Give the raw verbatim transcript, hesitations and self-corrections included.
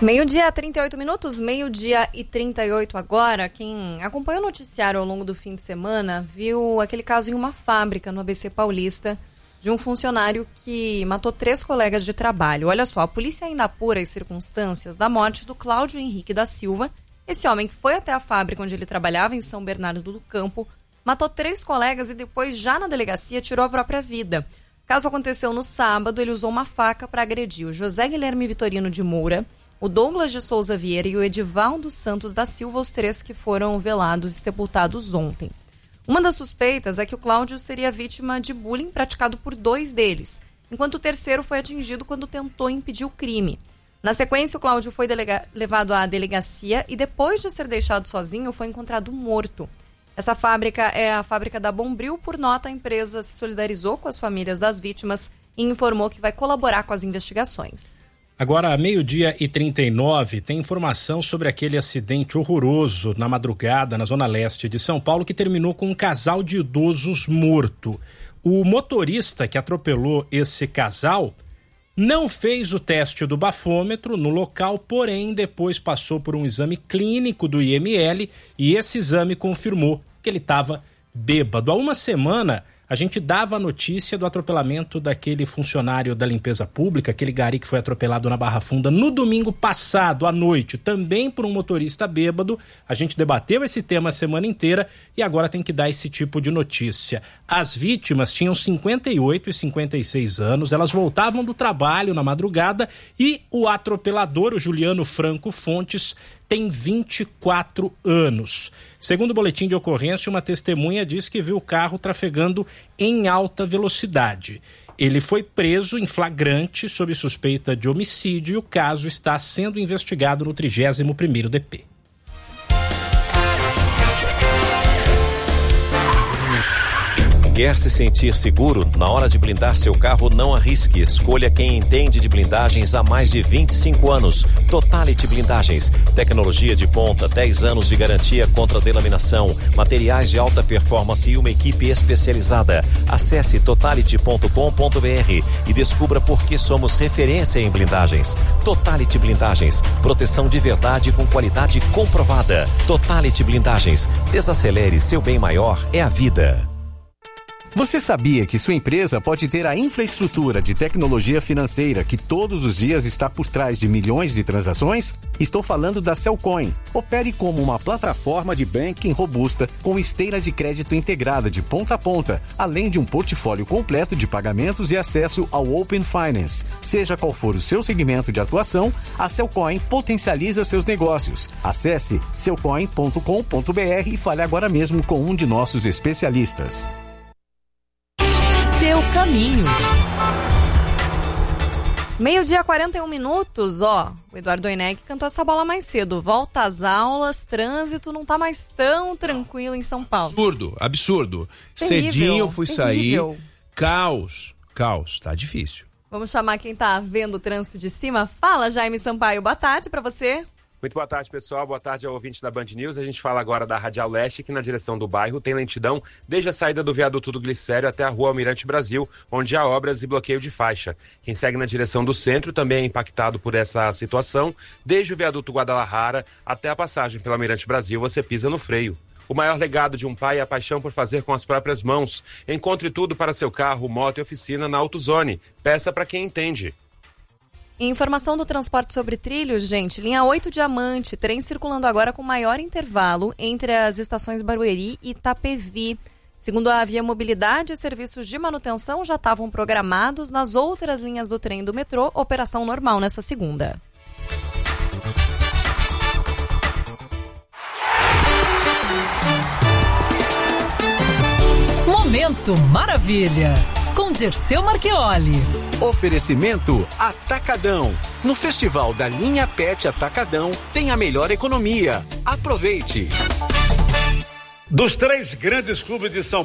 Meio-dia, trinta e oito minutos, meio-dia e trinta e oito agora. Quem acompanhou o noticiário ao longo do fim de semana viu aquele caso em uma fábrica no A B C Paulista de um funcionário que matou três colegas de trabalho. Olha só, a polícia ainda apura as circunstâncias da morte do Cláudio Henrique da Silva. Esse homem que foi até a fábrica onde ele trabalhava, em São Bernardo do Campo, matou três colegas e depois, já na delegacia, tirou a própria vida. O caso aconteceu no sábado, ele usou uma faca para agredir o José Guilherme Vitorino de Moura, o Douglas de Souza Vieira e o Edivaldo Santos da Silva, os três que foram velados e sepultados ontem. Uma das suspeitas é que o Cláudio seria vítima de bullying praticado por dois deles, enquanto o terceiro foi atingido quando tentou impedir o crime. Na sequência, o Cláudio foi delega- levado à delegacia e, depois de ser deixado sozinho, foi encontrado morto. Essa fábrica é a fábrica da Bombril. Por nota, a empresa se solidarizou com as famílias das vítimas e informou que vai colaborar com as investigações. Agora, meio-dia e trinta e nove, tem informação sobre aquele acidente horroroso na madrugada na zona leste de São Paulo que terminou com um casal de idosos morto. O motorista que atropelou esse casal não fez o teste do bafômetro no local, porém depois passou por um exame clínico do I M L e esse exame confirmou que ele estava bêbado. Há uma semana a gente dava a notícia do atropelamento daquele funcionário da limpeza pública, aquele gari que foi atropelado na Barra Funda no domingo passado à noite, também por um motorista bêbado. A gente debateu esse tema a semana inteira e agora tem que dar esse tipo de notícia. As vítimas tinham cinquenta e oito e cinquenta e seis anos, elas voltavam do trabalho na madrugada e o atropelador, o Juliano Franco Fontes, tem vinte e quatro anos. Segundo o boletim de ocorrência, uma testemunha diz que viu o carro trafegando em alta velocidade. Ele foi preso em flagrante sob suspeita de homicídio e o caso está sendo investigado no trigésimo primeiro D P. Quer se sentir seguro? Na hora de blindar seu carro, não arrisque. Escolha quem entende de blindagens há mais de vinte e cinco anos. Totality Blindagens. Tecnologia de ponta, dez anos de garantia contra delaminação, materiais de alta performance e uma equipe especializada. Acesse totality ponto com ponto b r e descubra por que somos referência em blindagens. Totality Blindagens. Proteção de verdade com qualidade comprovada. Totality Blindagens. Desacelere, seu bem maior é a vida. Você sabia que sua empresa pode ter a infraestrutura de tecnologia financeira que todos os dias está por trás de milhões de transações? Estou falando da Cellcoin. Opere como uma plataforma de banking robusta com esteira de crédito integrada de ponta a ponta, além de um portfólio completo de pagamentos e acesso ao Open Finance. Seja qual for o seu segmento de atuação, a Cellcoin potencializa seus negócios. Acesse cellcoin ponto com ponto b r e fale agora mesmo com um de nossos especialistas. Seu caminho. Meio-dia, quarenta e um minutos, ó. O Eduardo Oineg cantou essa bola mais cedo. Volta às aulas, trânsito não tá mais tão tranquilo em São Paulo. Absurdo, absurdo. Terrível, Cedinho eu fui terrível. sair. Caos, caos, tá difícil. Vamos chamar quem tá vendo o trânsito de cima. Fala, Jaime Sampaio. Boa tarde pra você. Muito boa tarde, pessoal. Boa tarde ao ouvinte da Band News. A gente fala agora da Radial Leste, que na direção do bairro tem lentidão desde a saída do viaduto do Glicério até a rua Almirante Brasil, onde há obras e bloqueio de faixa. Quem segue na direção do centro também é impactado por essa situação. Desde o viaduto Guadalajara até a passagem pela Almirante Brasil, você pisa no freio. O maior legado de um pai é a paixão por fazer com as próprias mãos. Encontre tudo para seu carro, moto e oficina na AutoZone. Peça para quem entende. Informação do transporte sobre trilhos, gente. Linha oito Diamante, trem circulando agora com maior intervalo entre as estações Barueri e Itapevi. Segundo a Via Mobilidade, serviços de manutenção já estavam programados nas outras linhas do trem do metrô, operação normal nessa segunda. Momento Maravilha, com Dirceu Marchioli. Oferecimento Atacadão. No Festival da Linha Pet Atacadão tem a melhor economia. Aproveite! Dos três grandes clubes de São